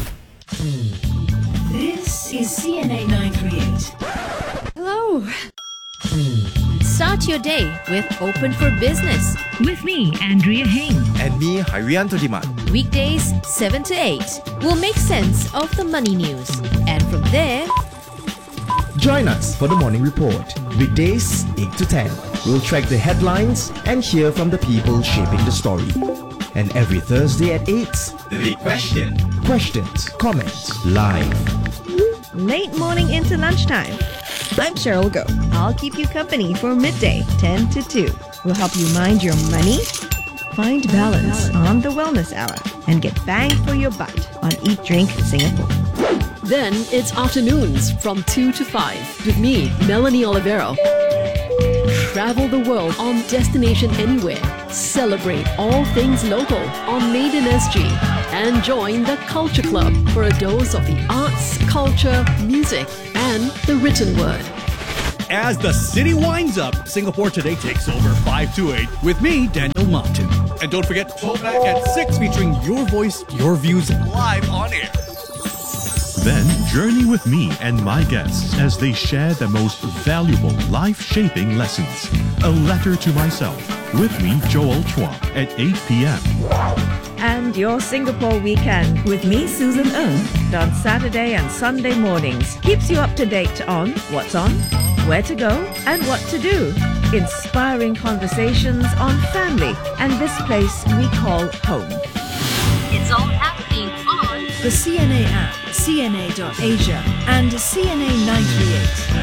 This is C N A nine thirty-eight.
Hello. Start your day with Open for Business.
With me, Andrea Heng.
And me, Harianto Diman.
Weekdays seven to eight. We'll make sense of the money news. And from there,
join us for the morning report. Weekdays eight to ten. We'll track the headlines and hear from the people shaping the story. And every Thursday at eight,
The Big Question.
Questions, comments, live.
Late morning into lunchtime.
I'm Cheryl Go. I'll keep you company for midday, ten to two. We'll help you mind your money, find balance on the Wellness Hour, and get bang for your buck on Eat Drink Singapore.
Then it's afternoons from two to five with me, Melanie Olivero. Travel the world on Destination Anywhere. Celebrate all things local on Made in S G. And join the Culture Club for a dose of the arts, culture, music, and the written word.
As the city winds up, Singapore Today takes over five to eight with me, Daniel Martin. And don't forget, Throwback at six featuring your voice, your views live on air.
Then journey with me and my guests as they share the most valuable life-shaping lessons. A Letter to Myself with me, Joel Chua, at eight p.m.
And your Singapore weekend with me, Susan Ng, on Saturday and Sunday mornings keeps you up to date on what's on, where to go, and what to do. Inspiring conversations on family and this place we call home.
It's all happening on
the C N A app, C N A dot Asia, and C N A nine three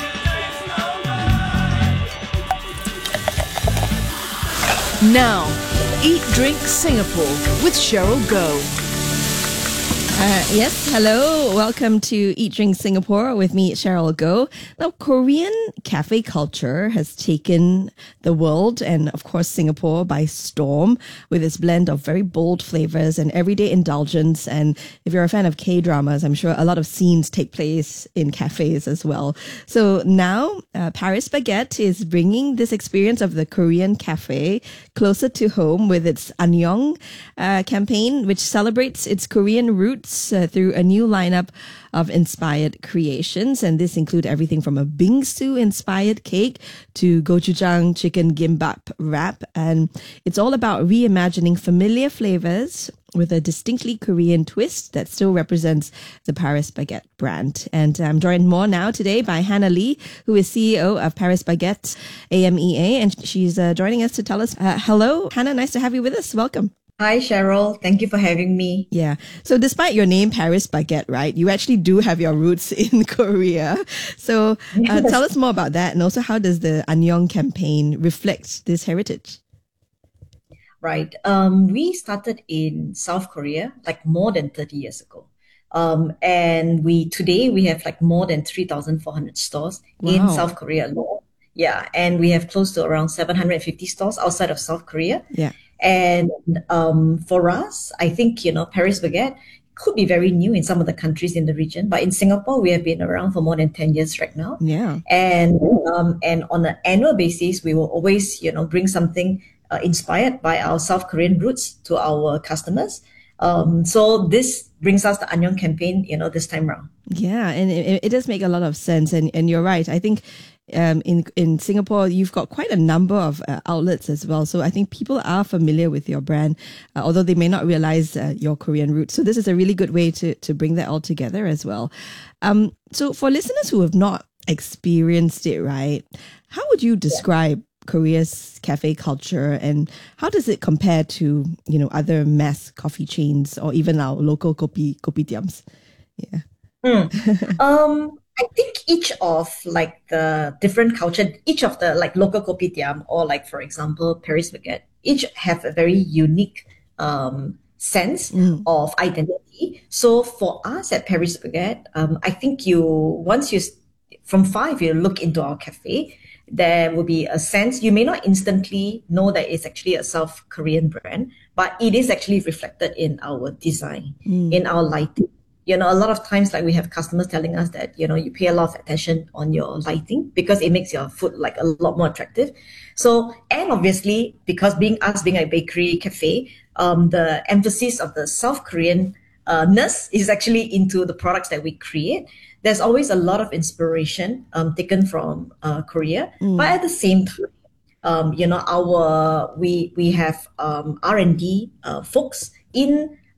eight. Now, Eat Drink Singapore with Cheryl Go.
Uh, yes, hello. Welcome to Eat Drink Singapore with me, Cheryl Go. Now, Korean cafe culture has taken the world and, of course, Singapore by storm with its blend of very bold flavors and everyday indulgence. And if you're a fan of K-dramas, I'm sure a lot of scenes take place in cafes as well. So now, uh, Paris Baguette is bringing this experience of the Korean cafe closer to home with its Annyeong uh, campaign, which celebrates its Korean roots Uh, through a new lineup of inspired creations. And this include everything from a bingsu inspired cake to gochujang chicken gimbap wrap. And it's all about reimagining familiar flavors with a distinctly Korean twist that still represents the Paris Baguette brand. And I'm joined more now today by Hannah Lee, who is C E O of Paris Baguette A M E A. And she's uh, joining us to tell us, uh, hello, Hannah, nice to have you with us. Welcome.
Hi, Cheryl. Thank you for having me.
Yeah. So despite your name, Paris Baguette, right, you actually do have your roots in Korea. So uh,
Yes.
tell us more about that. And also, how does the Annyeong campaign reflect this heritage?
Right. Um, we started in South Korea like more than thirty years ago. Um, and we today we have like more than three thousand four hundred stores in
Wow.
South Korea alone. Yeah. And we have close to around seven hundred fifty stores outside of South Korea.
Yeah.
And um, for us, I think, you know, Paris Baguette could be very new in some of the countries in the region, but in Singapore, we have been around for more than ten years right now.
Yeah.
And um, and on an annual basis, we will always, you know, bring something uh, inspired by our South Korean roots to our customers. Um, so this brings us the Annyeong campaign, you know, this time around.
Yeah, and it, it does make a lot of sense. And, and you're right. I think um, in, in Singapore, you've got quite a number of uh, outlets as well. So I think people are familiar with your brand, uh, although they may not realize uh, your Korean roots. So this is a really good way to, to bring that all together as well. Um, so for listeners who have not experienced it, right, how would you describe Korea's cafe culture and how does it compare to, you know, other mass coffee chains or even our local kopi kopitiams? Yeah.
Mm. um, I think each of like the different culture, each of the like local kopitiam or like, for example, Paris Baguette, each have a very unique um, sense
Mm.
of identity. So for us at Paris Baguette, um, I think you, once you, s- from five, you look into our cafe, there will be a sense, you may not instantly know that it's actually a South Korean brand, but it is actually reflected in our design,
Mm.
in our lighting. You know, a lot of times, like we have customers telling us that, you know, you pay a lot of attention on your lighting because it makes your food like a lot more attractive. So, and obviously, because being us being a bakery cafe, um, the emphasis of the South Korean uh, ness is actually into the products that we create. There's always a lot of inspiration um, taken from uh, Korea,
Mm.
but at the same time, um, you know, our we we have um, R and D uh, folks in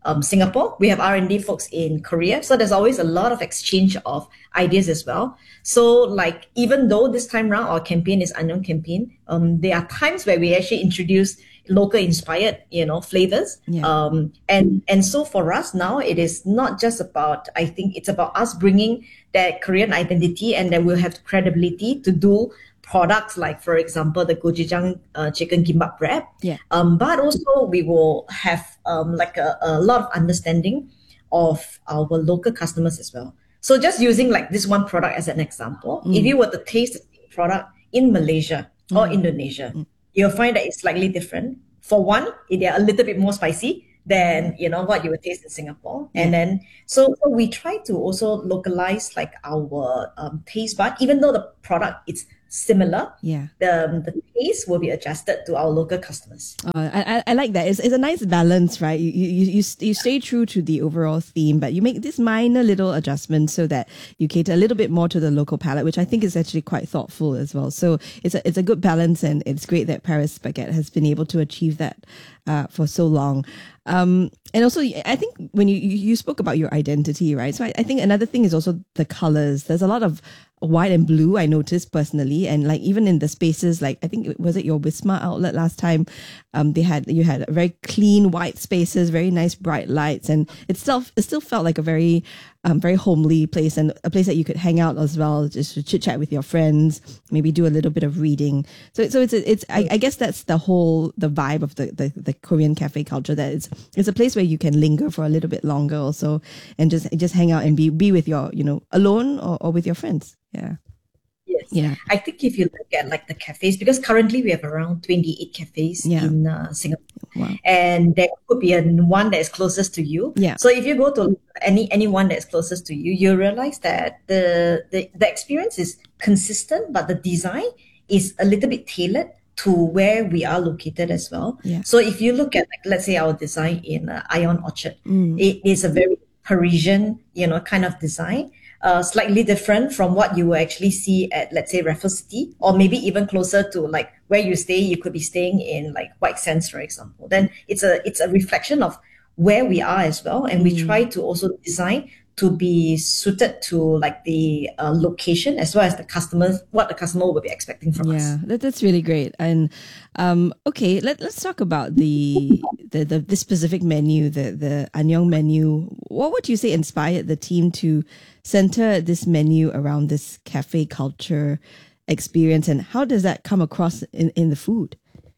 um, Singapore. We have R and D folks in Korea. So there's always a lot of exchange of ideas as well. So like, even though this time round our campaign is Annyeong campaign, um, there are times where we actually introduce local inspired, you know, flavors.
Yeah.
Um, and, and so for us now, it is not just about, I think it's about us bringing that Korean identity, and then we'll have credibility to do products like, for example, the gochujang uh, chicken kimbap wrap.
Yeah.
Um, but also we will have um, like a, a lot of understanding of our local customers as well. So just using like this one product as an example,
Mm.
if you were to taste the product in Malaysia or
Mm.
Indonesia, you'll find that it's slightly different. For one, they are a little bit more spicy than, you know, what you would taste in Singapore. And then, so, so we try to also localize like our um, taste bud, even though the product is similar,
Yeah.
the, um, the taste will be adjusted to our local customers.
Uh, I, I I like that. It's, it's a nice balance, right? You, you you you stay true to the overall theme, but you make this minor little adjustment so that you cater a little bit more to the local palate, which I think is actually quite thoughtful as well. So it's a it's a good balance, and it's great that Paris Baguette has been able to achieve that uh, for so long. Um, and also, I think when you you you spoke about your identity, right? So I, I think another thing is also the colors. There's a lot of white and blue, I noticed personally, and like even in the spaces, like I think it was it your Wisma outlet last time, um, they had you had very clean white spaces, very nice bright lights, and it still it still felt like a very um very homely place, and a place that you could hang out as well, just to chit chat with your friends, maybe do a little bit of reading. So so it's it's I, I guess that's the whole the vibe of the, the the Korean cafe culture, that it's it's a place where you can linger for a little bit longer also, and just just hang out and be be with your, you know, alone or, or with your friends. Yeah.
Yes.
Yeah.
I think if you look at like the cafes, because currently we have around twenty-eight cafes
Yeah.
in uh, Singapore,
Wow.
and there could be a one that is closest to you.
Yeah.
So if you go to any any one that is closest to you, you'll realize that the, the the experience is consistent, but the design is a little bit tailored to where we are located as well.
Yeah.
So if you look at, like, let's say our design in uh, Ion Orchard,
Mm.
it is a very Parisian, you know, kind of design. Uh, slightly different from what you will actually see at, let's say, Raffles City, or maybe even closer to like where you stay. You could be staying in like White Sands, for example. Then it's a it's a reflection of where we are as well, and we try to also design to be suited to like the uh, location as well as the customers, what the customer will be expecting from us.
Yeah, that, that's really great. And um, okay, let let's talk about the the the this specific menu, the the Annyeong menu. What would you say inspired the team to center this menu around this cafe culture experience, and how does that come across in, in the food?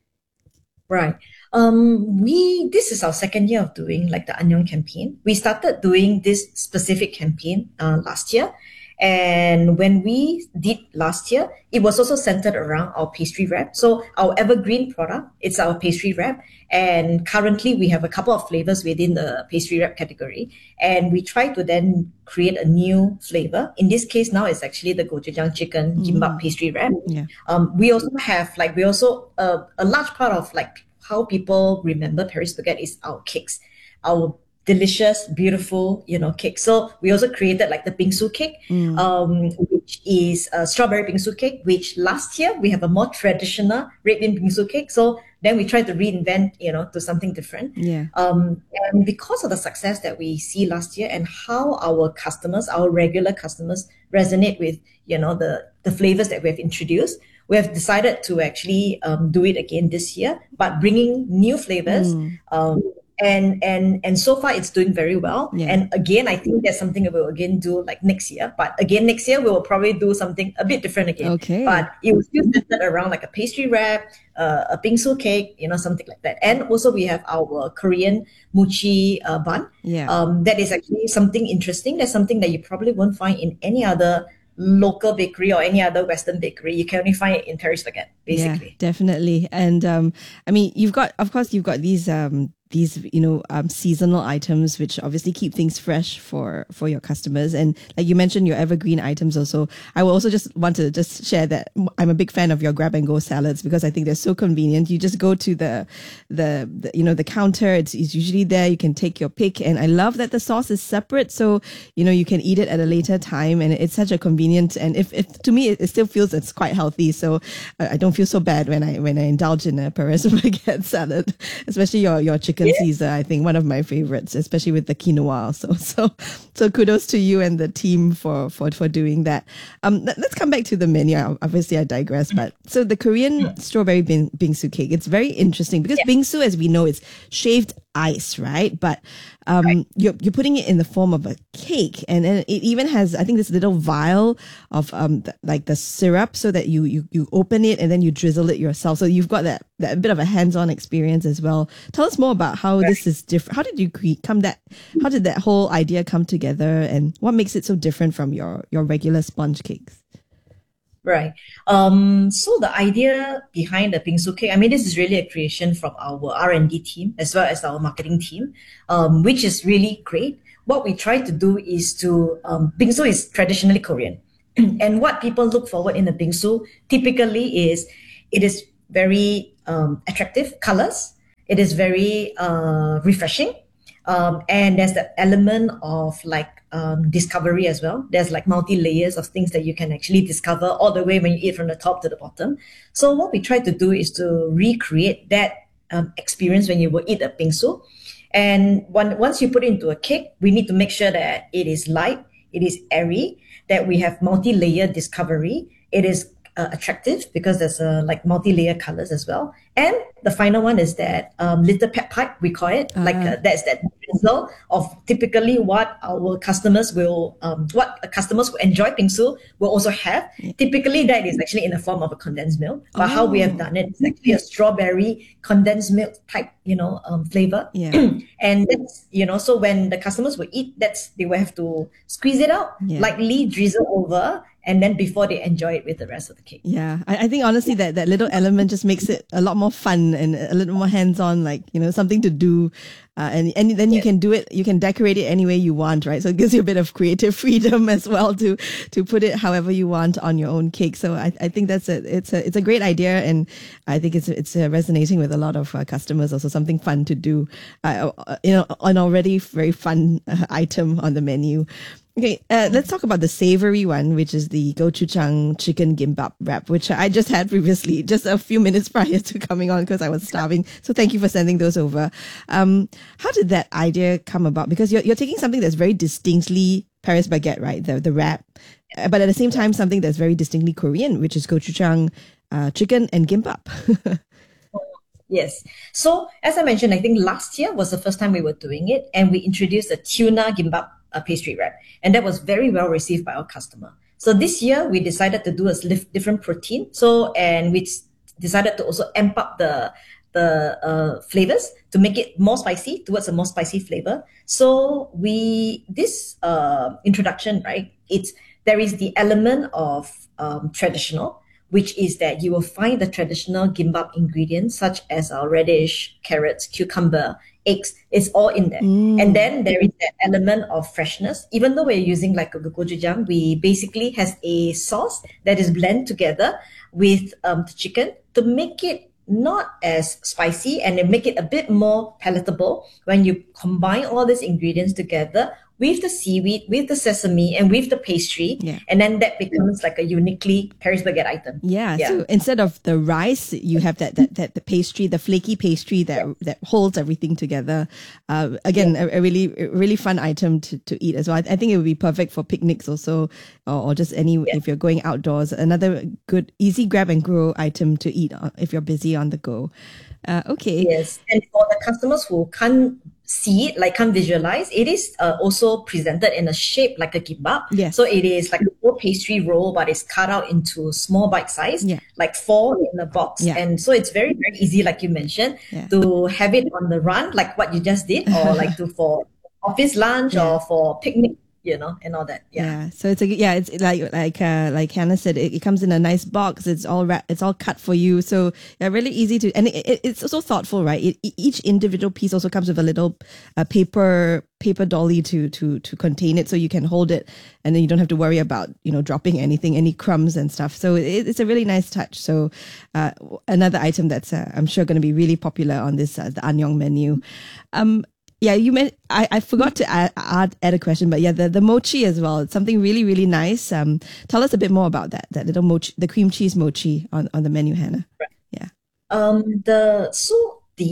Right. Um, we, this is our second year of doing like the Annyeong campaign. We started doing this specific campaign uh, last year. And when we did last year, it was also centered around our pastry wrap. So our evergreen product, it's our pastry wrap. And currently we have a couple of flavors within the pastry wrap category. And we try to then create a new flavor. In this case now, it's actually the gochujang chicken kimbap pastry wrap.
Yeah.
Um, we also have like, we also, uh, a large part of like how people remember Paris Baguette is our cakes, our delicious, beautiful, you know, cake. So we also created like the bingsu cake,
Mm.
um, which is a strawberry bingsu cake, which last year we have a more traditional red bean bingsu cake. So then we tried to reinvent, you know, to something different.
Yeah.
Um, and because of the success that we see last year and how our customers, our regular customers resonate with, you know, the, the flavors that we have introduced, we have decided to actually um, do it again this year, but bringing new flavors.
Mm.
Um, and and and so far it's doing very well.
Yeah.
And again, I think that's something that we'll again do like next year. But again, next year we will probably do something a bit different again.
Okay.
But it was still centered around like a pastry wrap, uh, a bingsu cake, you know, something like that. And also we have our Korean mochi uh, bun.
Yeah.
Um, that is actually something interesting. That's something that you probably won't find in any other local bakery or any other Western bakery. You can only find it in Paris Baguette, basically.
Yeah, definitely. And um, I mean, you've got, of course, you've got these um, these you know um, seasonal items which obviously keep things fresh for for your customers. And like you mentioned, your evergreen items also. I will also just want to just share that I'm a big fan of your grab and go salads because I think they're so convenient. You just go to the the, the you know the counter. It's, it's usually there. You can take your pick, and I love that the sauce is separate, so you know you can eat it at a later time, and it's such a convenient. And if, if to me, it, it still feels it's quite healthy, so I, I don't feel so bad when I when I indulge in a Paris Baguette salad, especially your your chicken chicken yeah. Caesar, I think one of my favorites, especially with the quinoa also. So, so kudos to you and the team for, for, for doing that. Um, let, let's come back to the menu. Obviously, I digress, but so the Korean strawberry bin, bingsu cake, it's very interesting because yeah. bingsu, as we know, is shaved ice, right? But um, right. you're you're putting it in the form of a cake, and then it even has, I think, this little vial of um th- like the syrup, so that you you you open it and then you drizzle it yourself. So you've got that that bit of a hands-on experience as well. Tell us more about how right. this is different. How did you cre- come that? How did that whole idea come together, and what makes it so different from your your regular sponge cakes?
Right. Um, so the idea behind the bingsu cake, I mean, this is really a creation from our R and D team as well as our marketing team, um, which is really great. What we try to do is to, um, bingsu is traditionally Korean. And what people look forward in the bingsu typically is it is very um, attractive colors. It is very uh, refreshing. Um, and there's the element of like um, discovery as well. There's like multi-layers of things that you can actually discover all the way when you eat from the top to the bottom. So what we try to do is to recreate that um, experience when you will eat a bingsu. And one, once you put it into a cake, we need to make sure that it is light, it is airy, that we have multi-layer discovery. It is uh, attractive because there's uh, like multi-layer colors as well. And the final one is that um, little pet pipe, we call it. Uh-huh. Like uh, that's that drizzle of typically what our customers will, um, what customers who enjoy bingsu will also have. Yeah. Typically that is actually in the form of a condensed milk. But oh. how we have done it is actually a strawberry condensed milk type, you know, um, flavor.
Yeah.
And that's, you know, so when the customers will eat, that's, they will have to squeeze it out, yeah. lightly drizzle over, and then before they enjoy it with the rest of the cake.
Yeah, I, I think honestly that, that little element just makes it a lot more fun and a little more hands-on, like, you know, something to do. Uh, and, and then you yeah. can do it, you can decorate it any way you want, right? So it gives you a bit of creative freedom as well to, to put it however you want on your own cake. So I, I think that's a, it's a, it's a great idea. And I think it's, it's uh, resonating with a lot of uh, customers. Also something fun to do, uh, you know, an already very fun uh, item on the menu. Okay, uh, let's talk about the savory one, which is the gochujang chicken gimbap wrap, which I just had previously, just a few minutes prior to coming on because I was starving. So thank you for sending those over. Um, how did that idea come about? Because you're you're taking something that's very distinctly Paris baguette, right? The the wrap, uh, but at the same time something that's very distinctly Korean, which is gochujang uh, chicken and gimbap.
Yes. So as I mentioned, I think last year was the first time we were doing it, and we introduced a tuna gimbap a pastry wrap, and that was very well received by our customer. So this year we decided to do a different protein. So and we decided to also amp up the the uh, flavors to make it more spicy, towards a more spicy flavor. So we this uh, introduction, right? It's there is the element of um, traditional, which is that you will find the traditional gimbap ingredients such as our radish, carrots, cucumber, eggs. It's all in there. Mm. And then there is that element of freshness. Even though we're using like a gochujang, we basically has a sauce that is blended together with um, the chicken to make it not as spicy and then make it a bit more palatable when you combine all these ingredients together with the seaweed, with the sesame, and with the pastry.
Yeah.
And then that becomes like a uniquely Paris baguette item.
Yeah. yeah. So instead of the rice, you have that, that, that the pastry, the flaky pastry that, yeah. that holds everything together. Uh, again, yeah. a, a really, a really fun item to, to eat as well. I, I think it would be perfect for picnics also, or, or just any, yeah. if you're going outdoors, another good, easy grab and go item to eat if you're busy on the go. Uh, okay.
Yes. And for the customers who can't see it, like can't visualize, it is uh, also presented in a shape like a gimbap.
Yes.
So it is like a full pastry roll, but it's cut out into small bite size,
yeah.
like four in a box.
Yeah.
And so it's very, very easy, like you mentioned,
yeah.
to have it on the run, like what you just did, or like to for office lunch yeah. or for picnic, you know, and all that. Yeah.
yeah. So it's a, yeah, it's like, like, uh, like Hannah said, it, it comes in a nice box. It's all wrapped, it's all cut for you. So yeah, really easy to, and it, it, it's also thoughtful, right? It, each individual piece also comes with a little uh, paper, paper dolly to, to, to contain it. So you can hold it and then you don't have to worry about, you know, dropping anything, any crumbs and stuff. So it, it's a really nice touch. So, uh, another item that's, uh, I'm sure going to be really popular on this, uh, the Anyong menu. Um, Yeah, you meant, I, I forgot to add, add, add a question, but yeah, the, the mochi as well. It's something really, really nice. Um, tell us a bit more about that, that little mochi, the cream cheese mochi on, on the menu, Hannah.
Right.
Yeah.
Um, the, so the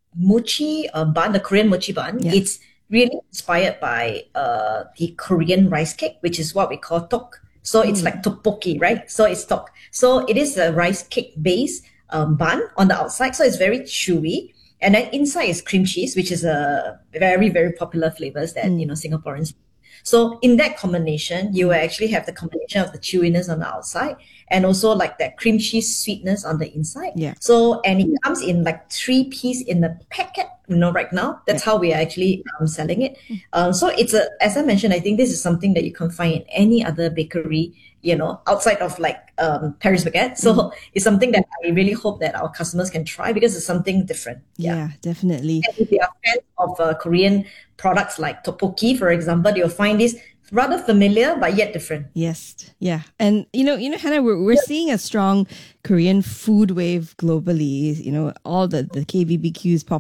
mochi uh, bun, the Korean mochi bun.
Yeah.
It's really inspired by uh, the Korean rice cake, which is what we call tok. So it's like tteokbokki, right? So it's tok. So it is a rice cake base um, bun on the outside. So it's very chewy. And then inside is cream cheese, which is a very, very popular flavors that, you know, Singaporeans. So in that combination, you will actually have the combination of the chewiness on the outside and also like that cream cheese sweetness on the inside.
Yeah.
So, and it comes in like three piece in the packet, you know, right now. That's how we are actually um, selling it. Um, so it's a, as I mentioned, I think this is something that you can find in any other bakery, you know, outside of like um, Paris Baguette. So mm. it's something that I really hope that our customers can try because it's something different.
Yeah, yeah definitely.
And if they are fans of uh, Korean products like tteokbokki, for example, you'll find this rather familiar but yet different.
Yes, yeah, and you know, you know, Hannah, we're we're seeing a strong Korean food wave globally. You know, all the the K B B Qs popping